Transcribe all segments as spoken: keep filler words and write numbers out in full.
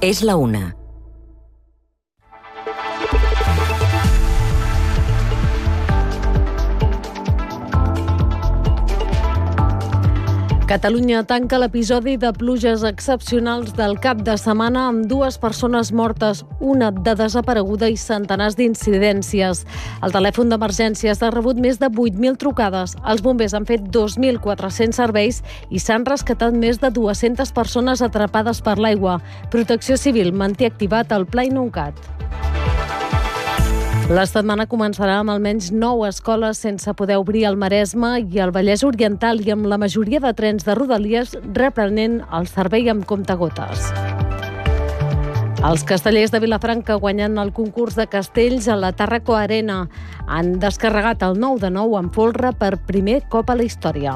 És la una. Catalunya tanca l'episodi de pluges excepcionals del cap de setmana amb dues persones mortes, una de desapareguda i centenars d'incidències. El telèfon d'emergències ha rebut més de vuit mil trucades. Els bombers han fet dos mil quatre-cents serveis i s'han rescatat més de dues-centes persones atrapades per l'aigua. Protecció Civil manté activat el Pla Inuncat. La setmana començarà amb almenys nou escoles sense poder obrir al Maresme i al Vallès Oriental i amb la majoria de trens de Rodalies reprenent el servei amb comptagotes. Els castellers de Vilafranca guanyant el concurs de castells a la Tàrraco Arena han descarregat el nou de nou amb folre per primer cop a la història.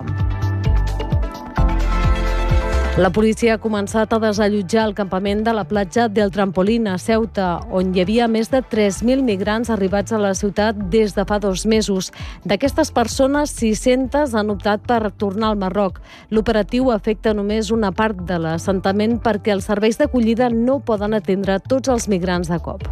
La policia ha començat a desallotjar el campament de la platja del Trampolín a Ceuta, on hi havia més de tres mil migrants arribats a la ciutat des de fa dos mesos. D'aquestes persones, sis-centes han optat per tornar al Marroc. L'operatiu afecta només una part de l'assentament perquè els serveis d'acollida no poden atendre tots els migrants de cop.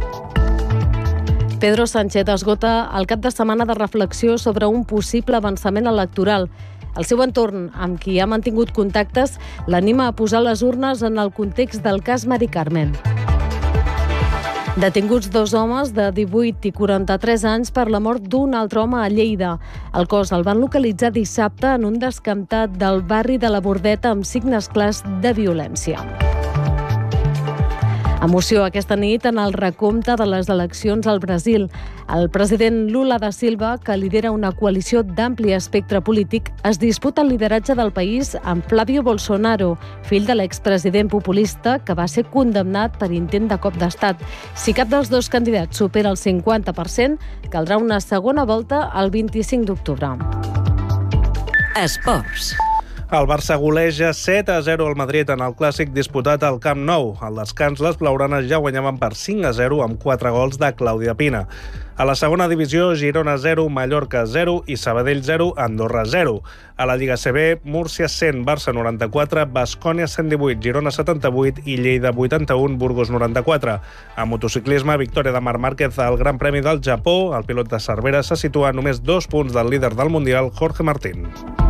Pedro Sánchez esgota el cap de setmana de reflexió sobre un possible avançament electoral. El seu entorn, amb qui ha mantingut contactes, l'anima a posar les urnes en el context del cas Mari Carmen. Detinguts dos homes de divuit i quaranta-tres anys per la mort d'un altre home a Lleida. El cos el van localitzar dissabte en un descamptat del barri de la Bordeta amb signes clars de violència. Emoció aquesta nit en el recompte de les eleccions al Brasil. El president Lula da Silva, que lidera una coalició d'ampli espectre polític, es disputa el lideratge del país amb Flávio Bolsonaro, fill de l'expresident populista que va ser condemnat per intent de cop d'estat. Si cap dels dos candidats supera el cinquanta per cent, caldrà una segona volta el vint-i-cinc d'octubre. Esports. El Barça goleja set a zero al Madrid en el clàssic disputat al Camp Nou. Al descans, les blaugranes ja guanyaven per cinc a zero amb quatre gols de Clàudia Pina. A la segona divisió, Girona zero, Mallorca zero i Sabadell zero, Andorra zero. A la Lliga C B, Múrcia cent, Barça noranta-quatre, Baskonia cent divuit, Girona setanta-vuit i Lleida vuitanta-un, Burgos noranta-quatre. A motociclisme, victòria de Marc Márquez al Gran Premi del Japó. El pilot de Cervera se situa a només dos punts del líder del Mundial, Jorge Martín.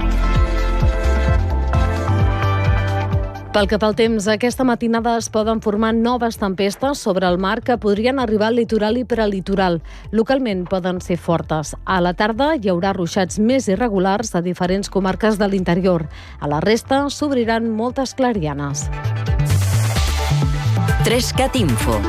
Pel que fa al temps, aquesta matinada es poden formar noves tempestes sobre el mar que podrien arribar al litoral i prelitoral. Localment poden ser fortes. A la tarda hi haurà ruixats més irregulars a diferents comarques de l'interior. A la resta s'obriran moltes clarianes. Trescat Info.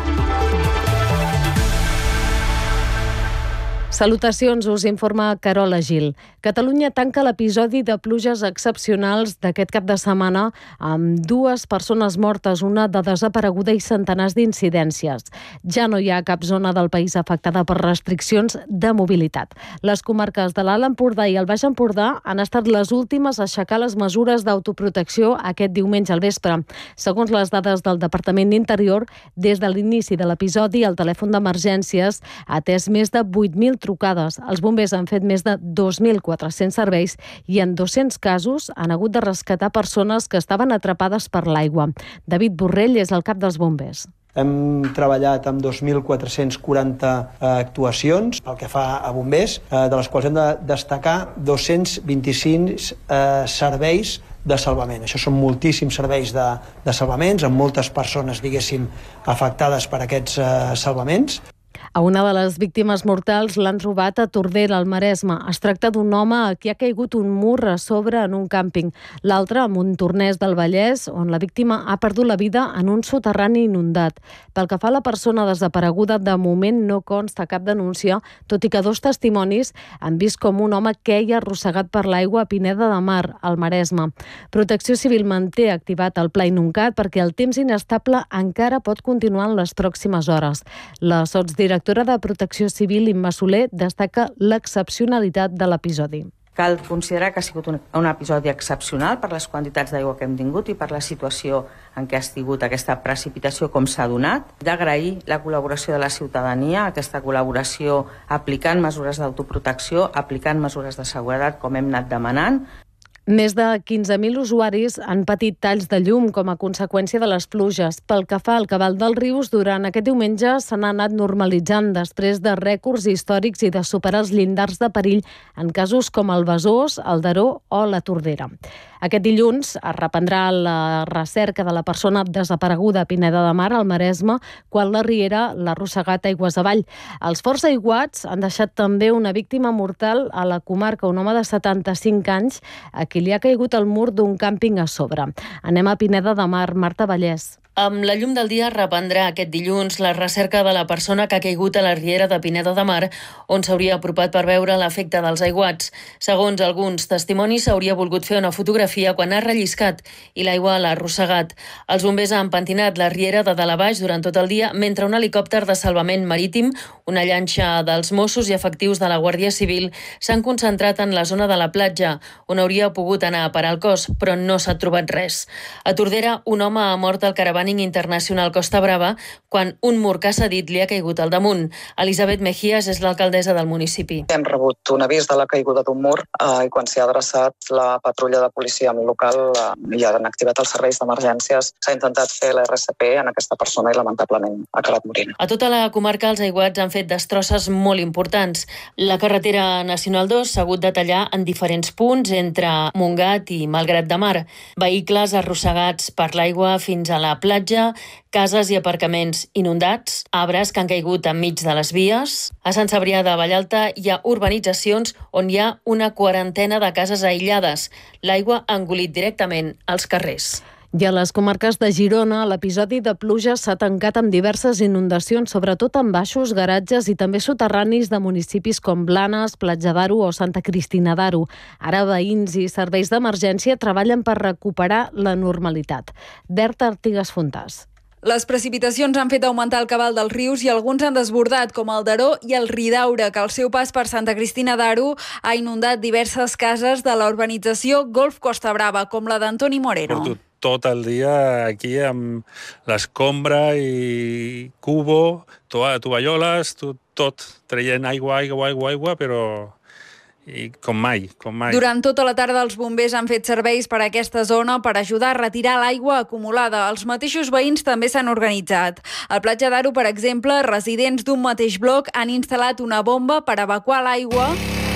Salutacions, us informa Carola Gil. Catalunya tanca l'episodi de pluges excepcionals d'aquest cap de setmana amb dues persones mortes, una de desapareguda i centenars d'incidències. Ja no hi ha cap zona del país afectada per restriccions de mobilitat. Les comarques de l'Alt Empordà i el Baix Empordà han estat les últimes a aixecar les mesures d'autoprotecció aquest diumenge al vespre. Segons les dades del Departament d'Interior, des de l'inici de l'episodi, el telèfon d'emergències ha atès més de vuit mil trucades. Els bombers han fet més de dos mil quatre-cents serveis i en dos-cents casos han hagut de rescatar persones que estaven atrapades per l'aigua. David Borrell és el cap dels bombers. Hem treballat amb dos mil quatre-cents quaranta actuacions pel que fa a bombers, de les quals hem de destacar dos-cents vint-i-cinc eh, serveis de salvament. Això són moltíssims serveis de, de salvaments, amb moltes persones, diguéssim, afectades per aquests eh, salvaments. A una de les víctimes mortals l'han robat a Tordera, al Maresme. Es tracta d'un home a qui ha caigut un mur a sobre en un càmping. L'altre, a Montornès del Vallès, on la víctima ha perdut la vida en un soterrani inundat. Pel que fa a la persona desapareguda, de moment no consta cap denúncia, tot i que dos testimonis han vist com un home queia arrossegat per l'aigua a Pineda de Mar, al Maresme. Protecció Civil manté activat el Pla Inuncat perquè el temps inestable encara pot continuar en les pròximes hores. La sotsdirectora de Protecció Civil, Imma Soler, destaca l'excepcionalitat de l'episodi. Cal considerar que ha sigut un, un episodi excepcional per les quantitats d'aigua que hem tingut i per la situació en què ha estat aquesta precipitació com s'ha donat. D'agrair la col·laboració de la ciutadania, aquesta col·laboració aplicant mesures d'autoprotecció, aplicant mesures de seguretat com hem anat demanant. Més de quinze mil usuaris han patit talls de llum com a conseqüència de les pluges. Pel que fa al cabal dels rius, durant aquest diumenge s'han anat normalitzant després de rècords històrics i de superar els llindars de perill en casos com el Besòs, el Daró o la Tordera. Aquest dilluns es reprendrà la recerca de la persona desapareguda a Pineda de Mar, al Maresme, quan la riera l'ha arrossegat aigües avall. Els forts aiguats han deixat també una víctima mortal a la comarca, un home de setanta-cinc anys, a qui li ha caigut el mur d'un càmping a sobre. Anem a Pineda de Mar, Marta Vallès. Amb la llum del dia reprendrà aquest dilluns la recerca de la persona que ha caigut a la riera de Pineda de Mar, on s'hauria apropat per veure l'efecte dels aiguats. Segons alguns testimonis, s'hauria volgut fer una fotografia quan ha relliscat i l'aigua l'ha arrossegat. Els bombers han pentinat la riera de dalt a baix durant tot el dia, mentre un helicòpter de salvament marítim, una llanxa dels Mossos i efectius de la Guàrdia Civil s'han concentrat en la zona de la platja, on hauria pogut anar a parar el cos, però no s'ha trobat res. A Tordera, un home ha mort al caravaning internacional Costa Brava quan un mur que s'ha dit li ha caigut al damunt. Elisabet Mejías és l'alcaldessa del municipi. Hem rebut un avís de la caiguda d'un mur eh, i quan s'hi ha adreçat la patrulla de policia local eh, i han activat els serveis d'emergències, s'ha intentat fer l'R C P en aquesta persona i lamentablement ha acabat morint. A tota la comarca els aiguats han fet destrosses molt importants. La carretera nacional dos s'ha hagut de tallar en diferents punts entre Montgat i Malgrat de Mar. Vehicles arrossegats per l'aigua fins a la platja, cases i aparcaments inundats, arbres que han caigut enmig de les vies. A Sant Cebrià de Vallalta hi ha urbanitzacions on hi ha una quarantena de cases aïllades. L'aigua ha engolit directament als carrers. I a les comarques de Girona, l'episodi de pluja s'ha tancat amb diverses inundacions, sobretot en baixos, garatges i també soterranis de municipis com Blanes, Platja d'Aro o Santa Cristina d'Aro. Ara veïns i serveis d'emergència treballen per recuperar la normalitat. Berta Artigas Fontàs. Les precipitacions han fet augmentar el cabal dels rius i alguns han desbordat, com el Daró i el Ridaura, que al seu pas per Santa Cristina d'Aro ha inundat diverses cases de la urbanització Golf Costa Brava, com la d'Antoni Moreno. Tot el dia aquí amb l'escombra i cubo, tovalloles, tot, tot traient aigua, aigua, aigua, aigua, però i com mai, com mai. Durant tota la tarda els bombers han fet serveis per a aquesta zona per ajudar a retirar l'aigua acumulada. Els mateixos veïns també s'han organitzat. Al Platja d'Aro, per exemple, residents d'un mateix bloc han instal·lat una bomba per evacuar l'aigua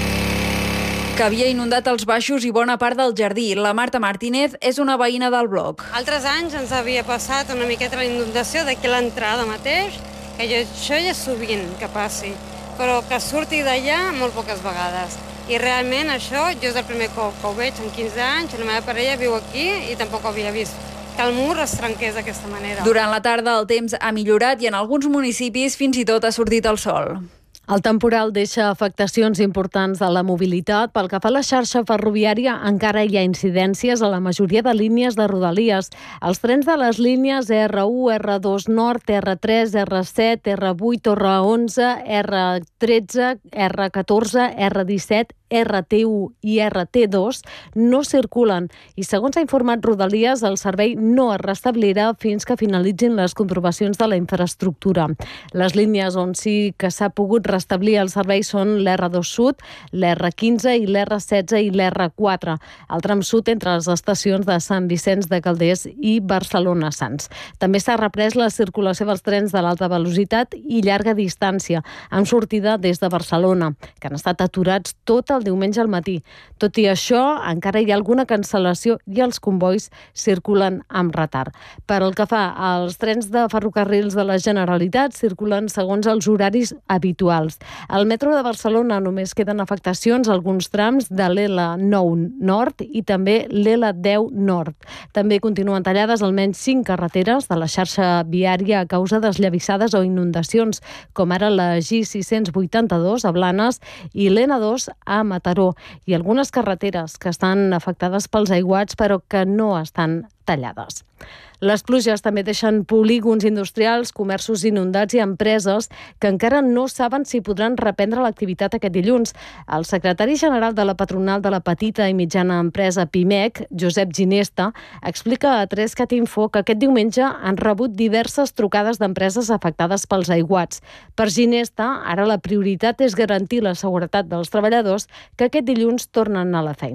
que havia inundat els baixos i bona part del jardí. La Marta Martínez és una veïna del bloc. Altres anys ens havia passat una miqueta la inundació d'aquí a l'entrada mateix, que jo, això ja és sovint que passi, però que surti d'allà molt poques vegades. I realment això, jo és el primer cop que ho veig en quinze anys, la meva parella viu aquí i tampoc havia vist que el mur es trenqués d'aquesta manera. Durant la tarda el temps ha millorat i en alguns municipis fins i tot ha sortit el sol. El temporal deixa afectacions importants a la mobilitat. Pel que fa a la xarxa ferroviària, encara hi ha incidències a la majoria de línies de Rodalies. Els trens de les línies R u, R dos Nord, R tres, R set, R vuit, R onze, R tretze, R catorze, R disset, R T u i R T dos no circulen i, segons ha informat Rodalies, el servei no es restablirà fins que finalitzin les comprovacions de la infraestructura. Les línies on sí que s'ha pogut restablir el servei són l'R dos Sud, l'R quinze i l'R setze i l'R quatre, el tram sud entre les estacions de Sant Vicenç de Calders i Barcelona-Sants. També s'ha reprès la circulació dels trens de l'alta velocitat i llarga distància, amb sortida des de Barcelona, que han estat aturats tot el diumenge al matí. Tot i això, encara hi ha alguna cancel·lació i els convois circulen amb retard. Per el que fa als trens de ferrocarrils de la Generalitat, circulen segons els horaris habituals. Al metro de Barcelona només queden afectacions a alguns trams de l'L nou Nord i també l'L deu Nord. També continuen tallades almenys cinc carreteres de la xarxa viària a causa d'esllavissades o inundacions, com ara la G sis cents vuitanta-dos a Blanes i l'N dos a Mataró, i algunes carreteres que estan afectades pels aiguats però que no estan tallades. Les pluges també deixen polígons industrials, comerços inundats i empreses que encara no saben si podran reprendre l'activitat aquest dilluns. El secretari general de la patronal de la petita i mitjana empresa Pimec, Josep Ginesta, explica a tres cat info que aquest diumenge han rebut diverses trucades d'empreses afectades pels aiguats. Per Ginesta, ara la prioritat és garantir la seguretat dels treballadors que aquest dilluns tornen a la feina.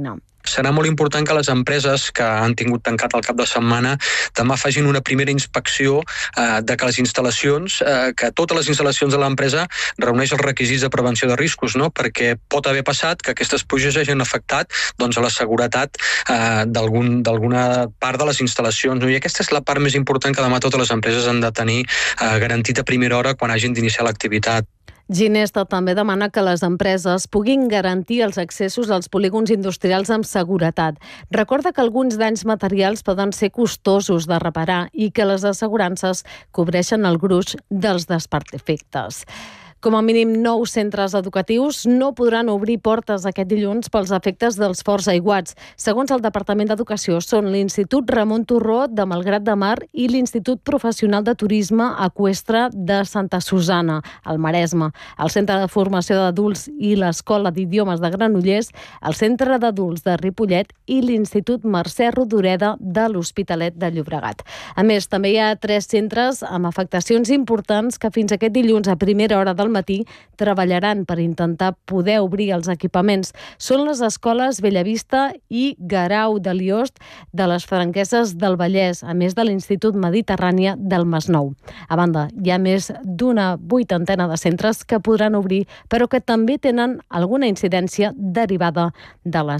Serà molt important que les empreses que han tingut tancat el cap de setmana demà facin una primera inspecció eh, de que les instal·lacions, eh, que totes les instal·lacions de l'empresa reuneix els requisits de prevenció de riscos, no? Perquè pot haver passat que aquestes pluges hagin afectat doncs, a la seguretat eh, d'algun, d'alguna part de les instal·lacions. No? I aquesta és la part més important que demà totes les empreses han de tenir eh, garantit a primera hora quan hagin d'iniciar l'activitat. Ginesta també demana que les empreses puguin garantir els accessos als polígons industrials amb seguretat. Recorda que alguns danys materials poden ser costosos de reparar i que les assegurances cobreixen el gruix dels desperfectes. Com a mínim, nou centres educatius no podran obrir portes aquest dilluns pels efectes dels forts aiguats. Segons el Departament d'Educació, són l'Institut Ramon Turró de Malgrat de Mar i l'Institut Professional de Turisme Eqüestre de Santa Susana, al Maresme, el Centre de Formació d'Adults i l'Escola d'Idiomes de Granollers, el Centre d'Adults de Ripollet i l'Institut Mercè Rodoreda de l'Hospitalet de Llobregat. A més, també hi ha tres centres amb afectacions importants que fins aquest dilluns a primera hora del matí treballaran per intentar poder obrir els equipaments. Són les escoles Bellavista i Garau de Liost de les Franqueses del Vallès, a més de l'Institut Mediterrània del Masnou. A banda, hi ha més d'una vuitantena de centres que podran obrir, però que també tenen alguna incidència derivada de les